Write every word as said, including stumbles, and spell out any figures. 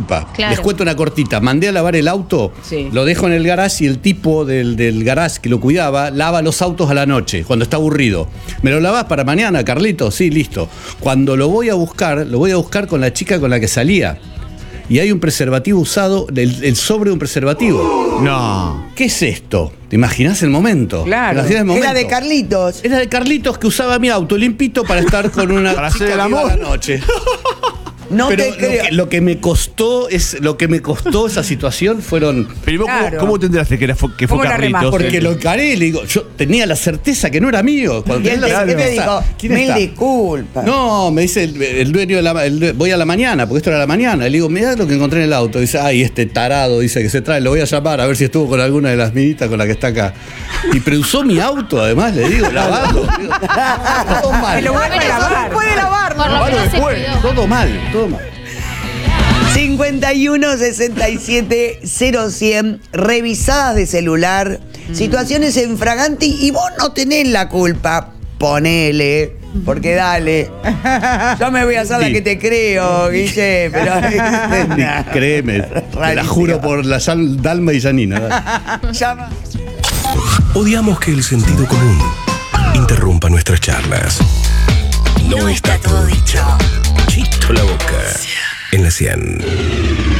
culpa. Claro. Les cuento una cortita. Mandé a lavar el auto, Sí. lo dejo en el garage y el tipo del, del garage que lo cuidaba lava los autos a la noche, cuando está aburrido. ¿Me lo lavás para mañana, Carlito? Sí, listo. Cuando lo voy a buscar, lo voy a buscar con la chica con la que salía. Y hay un preservativo usado, el, el sobre de un preservativo. No. ¿Qué es esto? ¿Te imaginás el momento? Claro. ¿Te imaginás el momento? Era de Carlitos. Era de Carlitos que usaba mi auto limpito para estar con una Para chica hacer el que iba a amor. la noche. No Pero te lo creo. que, lo que me costó es lo que me costó esa situación fueron Pero ¿y vos cómo- Claro. cómo, te enteraste que, era, fue- que fue ¿Cómo la Carlitos? remaste? porque lo encaré, le digo, yo tenía la certeza que no era mío. Cuando Y él tenía te, la ¿qué te certeza, dijo? ¿quién Mil está? disculpas. No, me dice el, el dueño de la el due- voy a la mañana, porque esto era la mañana. Le digo, mirá lo que encontré en el auto. Dice, ay, este tarado, dice que se trae, lo voy a llamar a ver si estuvo con alguna de las minitas con la que está acá. Y pero usó mi auto, además, le digo, lavado. Digo, todo mal. Me lo vuelve a lavar. Puede lavar. Por lo Lavalo menos se después. cuidó. Todo mal, todo mal. cincuenta y uno sesenta y siete cero cien, revisadas de celular, situaciones en Fraganti y vos no tenés la culpa. Ponele, porque dale. Yo me voy a hacer la Sí. que te creo, Guille, pero. Créeme, te la Rarísimo. juro por la sal, Dalma y Janina. dale. Llama. Odiamos que el sentido común interrumpa nuestras charlas. No está todo dicho. Chito la boca. En la cien.